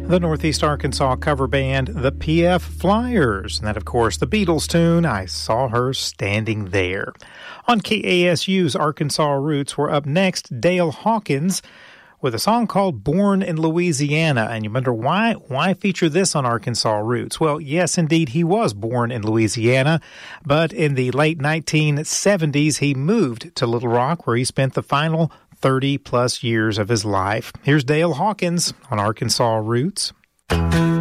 The Northeast Arkansas cover band, the PF Flyers. And that, of course, the Beatles tune, I Saw Her Standing There. On KASU's Arkansas Roots, we're up next, Dale Hawkins, with a song called Born in Louisiana. And you wonder, why feature this on Arkansas Roots? Well, yes, indeed, he was born in Louisiana, but in the late 1970s, he moved to Little Rock, where he spent the final 30-plus years of his life. Here's Dale Hawkins on Arkansas Roots.